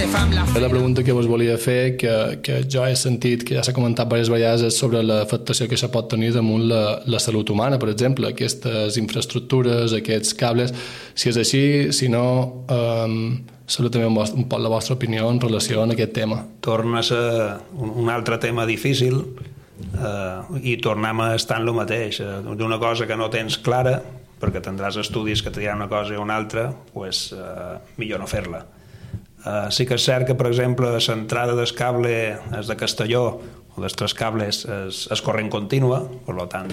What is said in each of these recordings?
La pregunta que vos volia fer, que jo he sentit, que ja s'ha comentat diverses vegades, és sobre l'afectació que això pot tenir damunt la salut humana, per exemple, aquestes infraestructures, aquests cables. Si és així, si no, salut també un poc la vostra opinió en relació a aquest tema. Torna a ser un altre tema difícil i tornem a estar en el mateix, d'una cosa que no tens clara, perquè tindràs estudis que te diran una cosa i una altra, doncs millor no fer-la. Sí que és cert que, per exemple, l'entrada del cable és de Castelló o dels tres cables és corrent contínua, per tant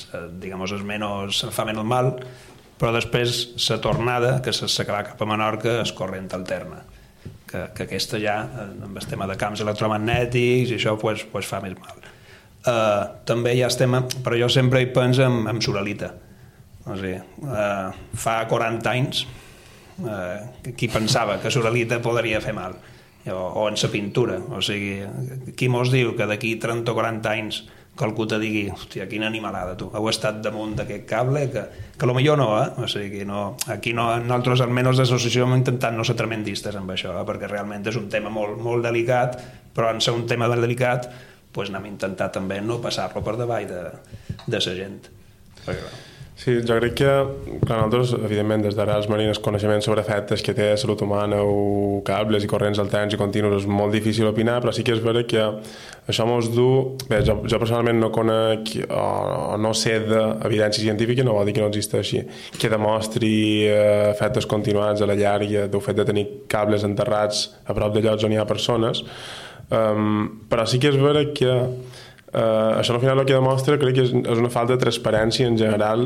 fa menys mal, però després la tornada, que s'acaba cap a Menorca, és corrent alterna, que aquesta ja, amb el tema de camps electromagnètics i això, fa més mal. També hi ha el tema, però jo sempre hi penso en Suralita. O sigui, fa 40 anys qui pensava que Suralita podria fer mal, o en la pintura, o sigui, qui mos diu que d'aquí 30 o 40 anys qualcú te digui, hòstia, quina animalada tu, heu estat damunt d'aquest cable, que potser no, o sigui, aquí nosaltres almenys d'associació hem intentat no ser tremendistes amb això, perquè realment és un tema molt, molt delicat, però en ser un tema delicat n'hem intentat també no passar-lo per davall de la gent. Sí, jo crec que nosaltres, evidentment, des d'ara els marines coneixements sobre efectes que té la salut humana o cables i corrents alterns i continus és molt difícil opinar, però sí que és vera que això mos du... Bé, jo personalment no conec o no sé d'evidència científica, no vol dir que no existeixi, que demostri efectes continuats a la llarga del fet de tenir cables enterrats a prop de llocs on hi ha persones, però sí que és vera que això al final el que demostra crec que és una falta de transparència en general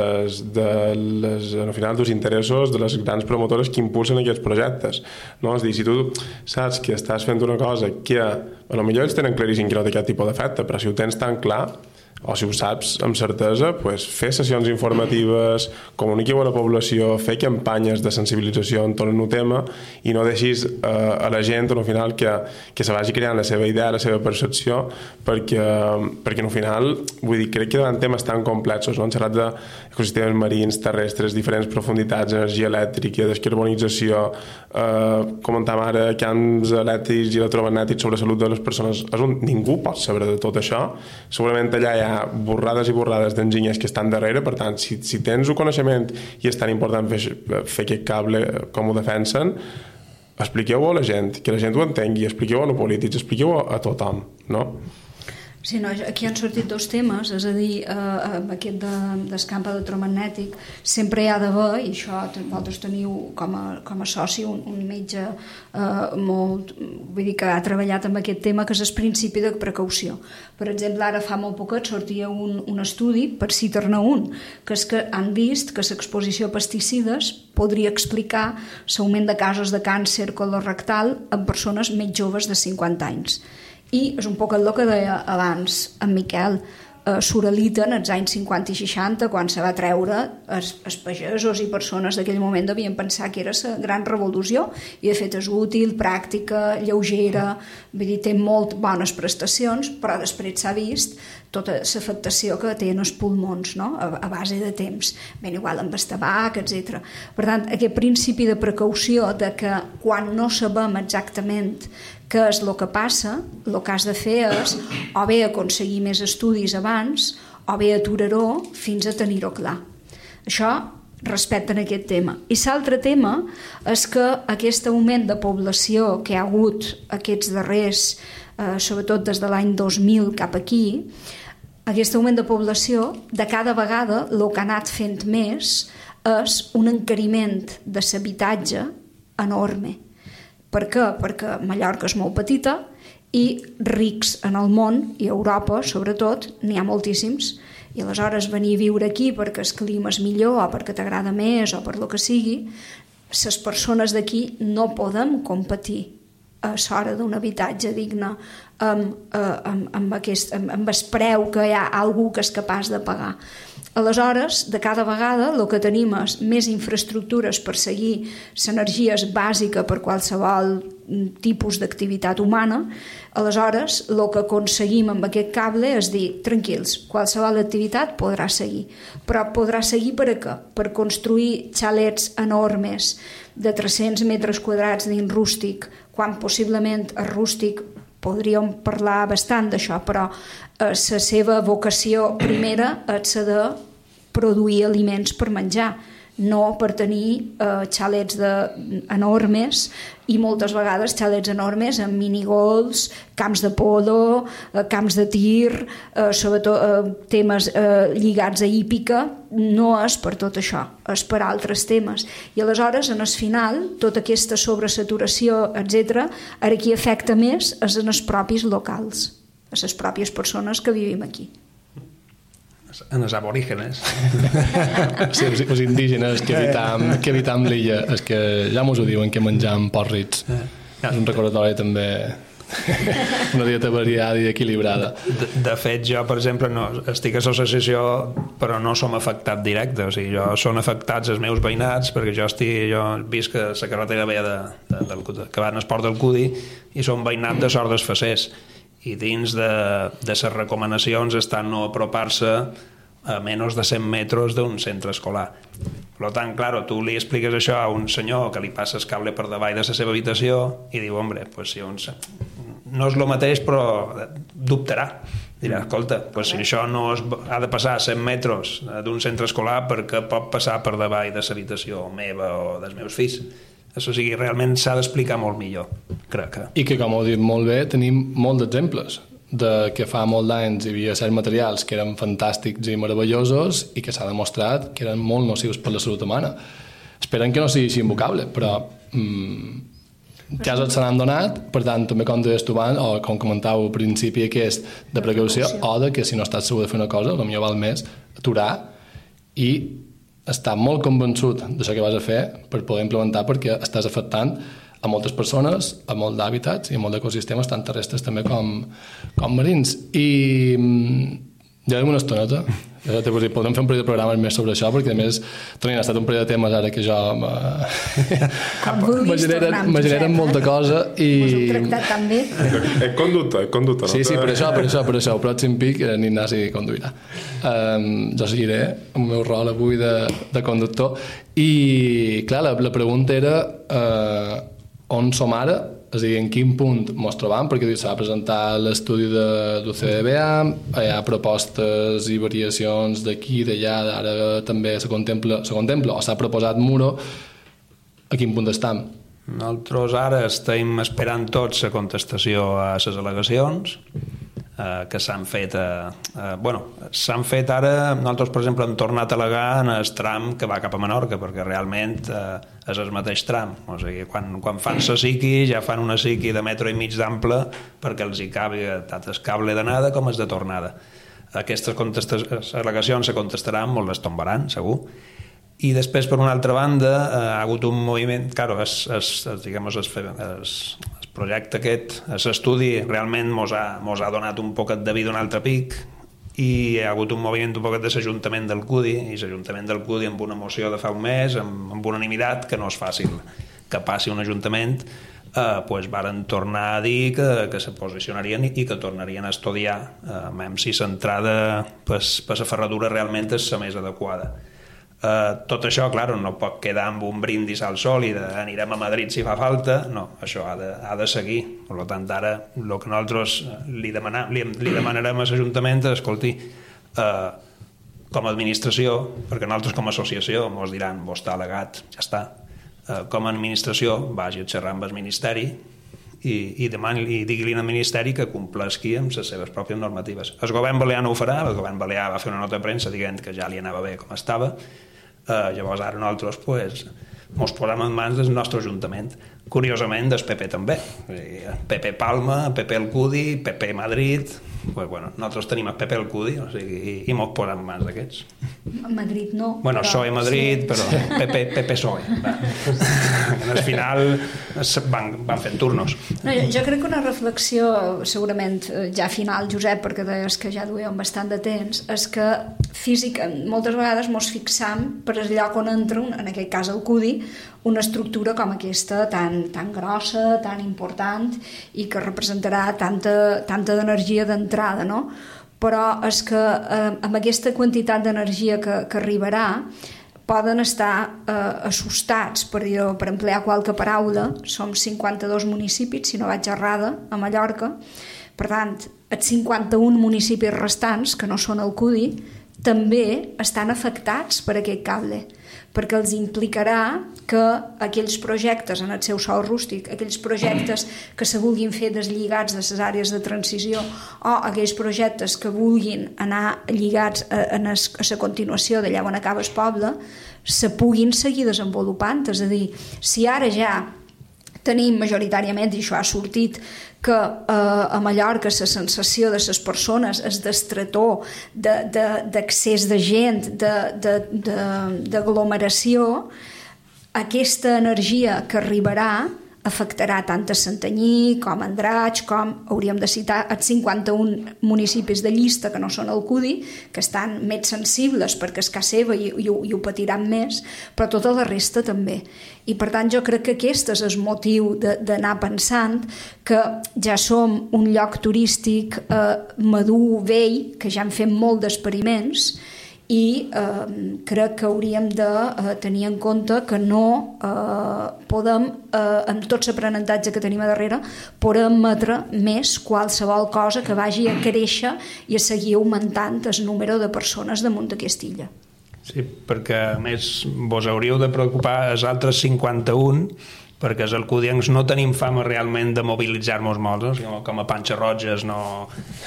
al final dels interessos de les grans promotores que impulsen aquests projectes, no? És dir, si tu saps que estàs fent una cosa que potser ells tenen claríssim que no té aquest tipus d'efecte, però si ho tens tan clar o si ho saps amb certesa, fer sessions informatives, comuniqueu a la població, fer campanyes de sensibilització entorn al tema i no deixis a la gent al final que se vagi creant la seva idea, la seva percepció, perquè al final, vull dir, crec que davant temes tan complexos, no? Hem xerrat d'ecosistemes marins, terrestres, diferents profunditats, energia elèctrica, descarbonització, comentàvem ara camps elèctrics i electromagnètics sobre la salut de les persones, ningú pot saber de tot això, segurament allà hi ha borrades i borrades d'enginyers que estan darrere, per tant, si tens un coneixement i és tan important fer aquest cable com ho defensen, expliqueu-ho a la gent, que la gent ho entengui, expliqueu-ho als polítics, expliqueu-ho a tothom, no? Sí, no, aquí han sortit dos temes, és a dir, amb aquest del camp electromagnètic sempre hi ha d'haver, i això vosaltres teniu com a soci un metge molt, vull dir que ha treballat amb aquest tema, que és el principi de precaució. Per exemple, ara fa molt poquet sortia un estudi, per citar-ne un, que és que han vist que l'exposició a pesticides podria explicar l'augment de casos de càncer colorectal en persones més joves de 50 anys. I és un poc el que deia abans en Miquel, Suralita en els anys 50 i 60, quan se va treure, els pagesos i persones d'aquell moment devien pensar que era la gran revolució, i de fet és útil, pràctica, lleugera, vull dir, té molt bones prestacions, però després s'ha vist tota l'afectació que tenen els pulmons, no? A base de temps, ben igual amb el tabac, etc. Per tant, aquest principi de precaució de que quan no sabem exactament què és el que passa, el que has de fer és o bé aconseguir més estudis abans o bé aturar-ho fins a tenir-ho clar. Això respecte a aquest tema. I l'altre tema és que aquest augment de població que hi ha hagut aquests darrers, sobretot des de l'any 2000 cap aquí, aquest augment de població, de cada vegada el que ha anat fent més és un encariment de l'habitatge enorme. Per què? Perquè Mallorca és molt petita i rics en el món, i a Europa sobretot, n'hi ha moltíssims, i aleshores venir a viure aquí perquè el clima és millor o perquè t'agrada més o per lo que sigui, les persones d'aquí no podem competir a l'hora d'un habitatge digne amb el preu que hi ha algú que és capaç de pagar. Aleshores, de cada vegada el que tenim és més infraestructures per seguir l'energia bàsica per qualsevol tipus d'activitat humana. Aleshores, el que aconseguim amb aquest cable és dir, tranquils, qualsevol activitat podrà seguir. Però podrà seguir per a què? Per construir xalets enormes de 300 metres quadrats dins rústic, quan possiblement el rústic podríem parlar bastant d'això, però la seva vocació primera és la de produir aliments per menjar, no per tenir xalets enormes i moltes vegades xalets enormes amb minigolfs, camps de polo, camps de tir, sobretot temes lligats a hípica. No és per tot això, és per altres temes. I aleshores, en el final, tota aquesta sobresaturació, etc., ara qui afecta més és en els propis locals, a les pròpies persones que vivim aquí. En els aborígenes. Sí, els indígenes que habitam l'illa, és que ja mos ho diuen que menjam porrits. És un recordatori també, una dieta variada i equilibrada. De fet, jo, per exemple, no, estic a l'associació, però no som afectat directe. O sigui, són afectats els meus veïnats, perquè jo visc a la carretera vella que va en el port del Cudi i som veïnat de Sort dels Facers. I dins de les recomanacions està no apropar-se a menys de 100 metres d'un centre escolar. Per tant, clar, tu li expliques això a un senyor que li passa el cable per davall de la seva habitació i diu, hombre, pues si no és el mateix, però dubtarà. Dirà, escolta, pues si això no ha de passar 100 metres d'un centre escolar, per què pot passar per davall de l'habitació meva o dels meus fills? O sigui, realment s'ha d'explicar molt millor, crec. I que, com heu dit molt bé, tenim molts d'exemples de que fa molt d'anys hi havia certs materials que eren fantàstics i meravellosos i que s'ha demostrat que eren molt nocius per la salut humana. Esperem que no sigui així invocable, però casos se n'han donat, per tant, també com deies tu abans, o com comentàveu al principi aquest de precaució, o de que si no estàs segur de fer una cosa, potser val més aturar i estar molt convençut d'això que vas a fer per poder implementar, perquè estàs afectant a moltes persones, a molts d'hàbitats i a molts d'ecosistemes, tant terrestres també com marins. I ja veiem una estoneta. Podrem fer un parell de programes més sobre això, perquè a més Toni, ha estat un parell de temes ara que jo me generen molta cosa i... Us heu tractat tan bé. Conducta. Sí, per això, el pròxim pic n'Ignasi conduirà. Jo seguiré el meu rol avui de conductor i, clar, la pregunta era on som ara, és a dir, en quin punt ens trobam, perquè s'ha presentat l'estudi de l'UCDBA, hi ha propostes i variacions d'aquí i d'allà, ara també se contempla o s'ha proposat Muro. A quin punt estem? Nosaltres ara estem esperant tots la contestació a les al·legacions que s'han fet s'han fet ara. Nosaltres, per exemple, hem tornat a al·legar en el tram que va cap a Menorca, perquè realment és el mateix tram. O sigui, quan fan la SICI, ja fan una SICI de metro i mig d'ample perquè els hi cabi tant el cable d'anada com el de tornada. Aquestes al·legacions se contestaran, molt les tombaran, segur. I després, per una altra banda, ha hagut un moviment, el projecte aquest, l'estudi, realment mos ha donat un poquet de vida un altre pic i hi ha hagut un moviment un poquet de l'Ajuntament del Cudi, i l'Ajuntament del Cudi amb una moció de fa un mes, amb unanimitat, que no és fàcil que passi un Ajuntament, varen tornar a dir que se posicionarien i que tornarien a estudiar si l'entrada per la ferradura realment és la més adequada. Tot això, clar, no pot quedar amb un brindis al sol i anirem a Madrid si fa falta. No, això ha de seguir. Per tant, ara el que nosaltres li demanarem a l'Ajuntament és, escolti, com a administració, perquè nosaltres com a associació ens diran, vos està al·legat, ja està. Com a administració, vagi a xerrar amb el Ministeri i digui-li al Ministeri que complesqui amb les seves pròpies normatives. El govern balear no ho farà, el govern balear va fer una nota de premsa dient que ja li anava bé com estava. Llavors ara nosaltres ens posem en mans del nostre Ajuntament. curiosament del PP també. PP Palma, PP Alcudi, PP Madrid. Pues bueno, nosaltres tenim el PP Alcudi, o sigui, i mos posem mans d'aquests. Madrid no. Bueno, però... PSOE Madrid, sí. Però PP PSOE. Al final van fent turnos. No, jo crec que una reflexió, segurament ja final, Josep, perquè deies que ja duíem bastant de temps, és que moltes vegades mos fixam per el lloc on entra, en aquest cas el CUDI, una estructura com aquesta tan grossa, tan important i que representarà tanta d'energia d'entrada, no? Però és que amb aquesta quantitat d'energia que arribarà poden estar assustats, per emplear qualque paraula. Som 52 municipis, si no vaig errada, a Mallorca. Per tant, els 51 municipis restants, que no són el CUDI, també estan afectats per aquest cable, perquè els implicarà que aquells projectes en el seu sòl rústic, aquells projectes que se vulguin fer deslligats de les àrees de transició o aquells projectes que vulguin anar lligats a la continuació d'allà on acaba el poble, se puguin seguir desenvolupant. És a dir, si ara ja tenim majoritàriament, i això ha sortit, que a Mallorca la sensació de les persones és d'estretor, d'accés de gent, d'aglomeració, aquesta energia que arribarà afectarà tant a Santanyí com a Andratx, com hauríem de citar els 51 municipis de llista que no són el CUDI, que estan més sensibles perquè és casa seva i ho patiran més, però tota la resta també. I per tant jo crec que aquest és el motiu d'anar pensant que ja som un lloc turístic madur, vell, que ja hem fet molt d'experiments, i crec que hauríem de tenir en compte que no podem, amb tot l'aprenentatge que tenim a darrere, podem emetre més qualsevol cosa que vagi a créixer i a seguir augmentant el número de persones damunt d'aquesta illa. Sí, perquè a més vos hauríeu de preocupar els altres 51, perquè els alcudians no tenim fama realment de mobilitzar-nos molt, com a panxa roges, no...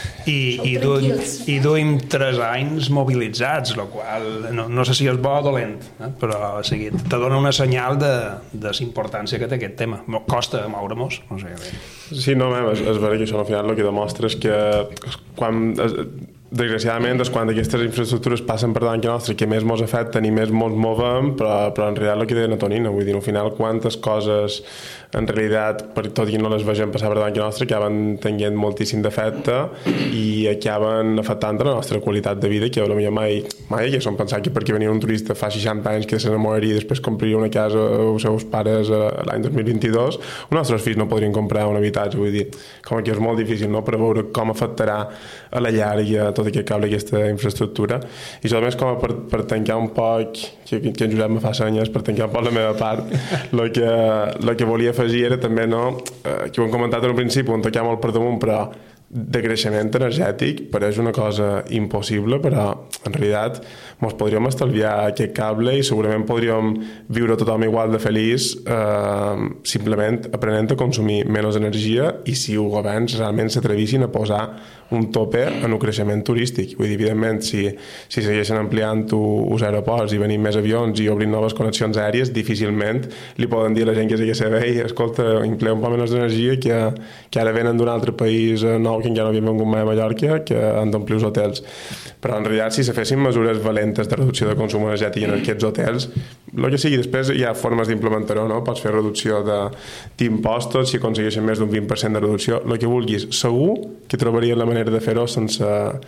I duim 3 anys mobilitzats, el qual no sé si és bo o dolent, però o sigui, te dona una senyal de la importància que té aquest tema. Costa moure-nos, no sé. Sí, no, és veritat que això al final el que demostra és que quan... Desgraciadament és quan aquestes infraestructures passen per davant que nostre, que més mos afecten i més mos movem, però en realitat el que deia la Tonina, vull dir, al final quantes coses en realitat, tot i no les vegem passar per davant que nostre, acaben tenint moltíssim d'efecte i acaben afectant la nostra qualitat de vida, que potser mai haguéssim pensat que perquè venia un turista fa 60 anys que s'enamoraria i després compraria una casa als seus pares l'any 2022, els nostres fills no podrien comprar un habitatge, vull dir, com que és molt difícil, no?, per veure com afectarà a la llarga tot aquest cable, aquesta infraestructura. I jo, a més, com per tancar un poc, que en Josep me fa senyes, per tancar un poc la meva part, el que volia afegir era també, no, que ho hem comentat en un principi, ho hem tocat molt per damunt, però de creixement energètic pareix una cosa impossible, però en realitat ens podríem estalviar aquest cable i segurament podríem viure tothom igual de feliç simplement aprenent a consumir menys energia i si els governs realment s'atrevissin a posar un tope en el creixement turístic. Vull dir, evidentment, si segueixen ampliant els aeroports i venint més avions i obrint noves connexions aèries, difícilment li poden dir a la gent que sigui a servei, escolta, emplea un poc menys d'energia que ara venen d'un altre país nou que encara no havien vengut mai a Mallorca, que han d'omplir els hotels. Però en realitat, si se fessin mesures valentes de reducció de consum energètic en aquests hotels, el que sigui, després hi ha formes d'implementar-ho, no? Pots fer reducció d'impostos, si aconsegueixen més d'un 20% de reducció, el que vulguis. Segur que trobarien la manera de fer-ho sense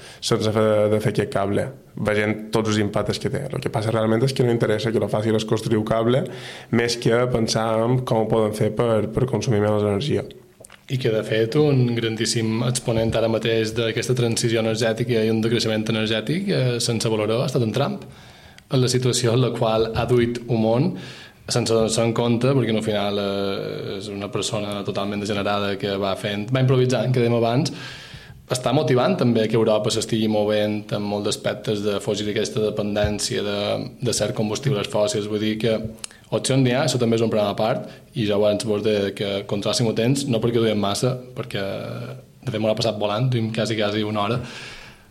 de fer aquest cable, veient tots els impactes que té. El que passa realment és que no interessa que lo fàcil és construir un cable, més que pensar en com ho poden fer per consumir menys energia. I que, de fet, un grandíssim exponent ara mateix d'aquesta transició energètica i un decreixement energètic sense valorar ha estat en Trump, en la situació en la qual ha duit un món sense donar-se en compte, perquè al final és una persona totalment degenerada que va improvisant, que dèiem abans. Està motivant també que Europa s'estigui movent en molts aspectes de fugir aquesta dependència de cert combustibles fòssils. Vull dir que opcions n'hi ha, això també és un programa a part, i ja abans vos deia que controlàssim temps, no perquè duiem massa, perquè de fet m'ho ha passat volant, duim quasi una hora,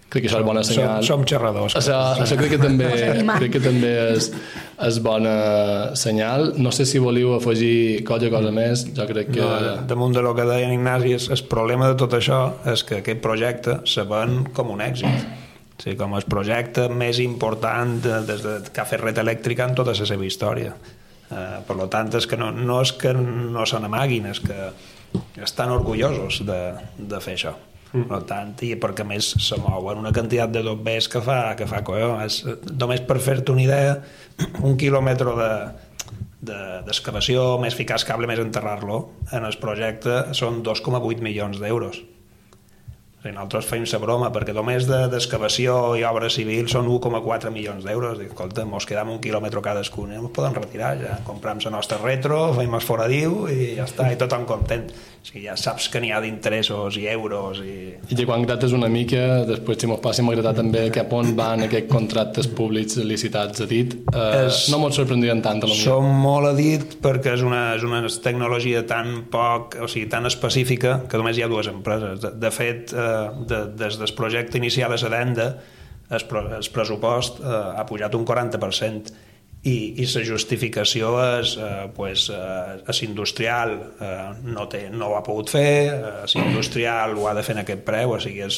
crec que això és bona senyal. Som xerradors. Això crec que també és bona senyal. No sé si volíeu afegir cosa més. Jo crec que... No, damunt de lo que deia en Ignasi, el problema de tot això és que aquest projecte se ven com un èxit. O sigui, com el projecte més important des que ha fet Red Eléctrica en tota la seva història. Per tant, és que no és que no se n'amaguin, és que estan orgullosos de fer això. Per tant, i perquè a més se mouen una quantitat de dobbers que fa colló. Només per fer-te una idea, 1 quilòmetre d'excavació, més ficar el cable, més enterrar-lo, en el projecte són 2,8 milions d'euros. Nosaltres fem la broma perquè només d'excavació i obra civil són 1,4 milions d'euros. Dic, escolta, mos quedam 1 quilòmetre cadascun i ens podem retirar ja, comprem la nostra retro, fem el foradiu i ja està, i tothom content. O sigui, ja saps que n'hi ha d'interessos i euros i que quan grates una mica, després si mos passim a gratar també cap on van aquests contractes públics licitats a dit, no mos sorprendrien tant a són molt a dit perquè és una tecnologia tan tan específica que només hi ha dues empreses. De fet, des del projecte inicial a Sedenda el pressupost ha pujat un 40% i la justificació és industrial no ho ha pogut fer, l'industrial ho ha de fer en aquest preu, o sigui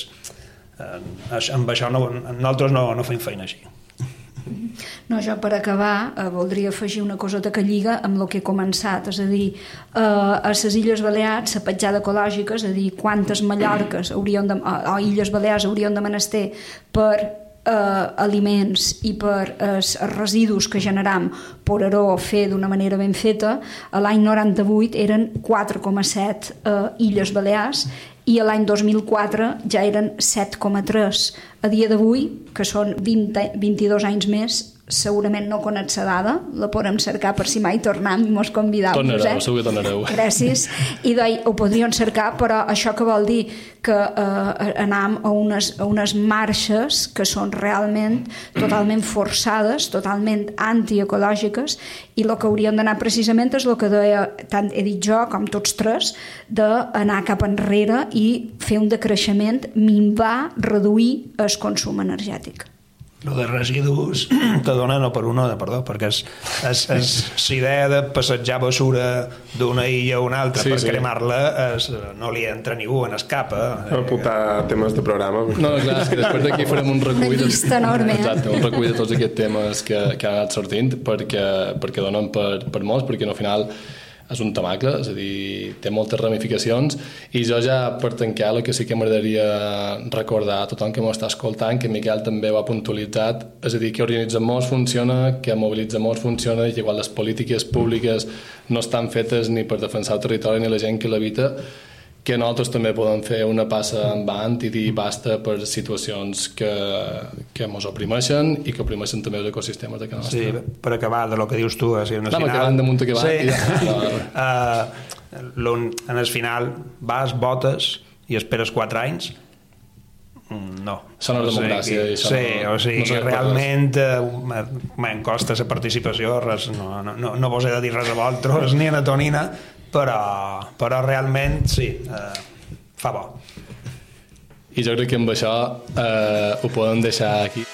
amb això nosaltres no fem feina així. No, jo per acabar voldria afegir una coseta que lliga amb el que he començat, és a dir, a les Illes Balears la petjada ecològica, és a dir, quantes Mallorques o Illes Balears haurien de menester per aliments i per els residus que generam poder-ho fer d'una manera ben feta. L'any 98 eren 4,7 Illes Balears i l'any 2004 ja eren 7,3. A dia d'avui, que són 22 anys més, segurament no conec la dada, la podem cercar per si mai tornem i mos convidau. Tornareu, segur que tornareu. Gràcies. I ho podríem cercar, però això que vol dir que anam a unes marxes que són realment totalment forçades, totalment antiecològiques, i el que hauríem d'anar precisament és el que deia, tant he dit jo com tots tres, d'anar cap enrere i fer un decreixement, minvar, reduir el consum energètic. El de residus te dona no per un, perdó, perquè és la idea de passejar basura d'una illa a una altra per cremar-la no li entra ningú en escapa. No apuntar temes de programa. No, clar, és que després d'aquí farem un recull una llista enorme. Exacte, un recull de tots aquests temes que han anat sortint perquè donen per molts, perquè al final és un temacle, és a dir, té moltes ramificacions, i jo ja per tancar el que sí que m'agradaria recordar a tothom que m'ho està escoltant, que Miquel també ho ha puntualitzat, és a dir, que Organitzem-nos funciona, que Mobilitzem-nos funciona, i que igual les polítiques públiques no estan fetes ni per defensar el territori ni la gent que l'habita, que nosaltres també podem fer una passa endavant i dir basta per situacions que ens oprimeixen i que oprimeixen també els ecosistemes de casa nostra. Sí, per acabar de lo que dius tu, en el final vas, votes i esperes 4 anys. No. Això no és democràcia. Sí, o sigui, realment me'n costa la participació, no vos he de dir res a vosaltres ni a Tonina, però realment sí, fa bo. I jo crec que amb això ho podem deixar aquí.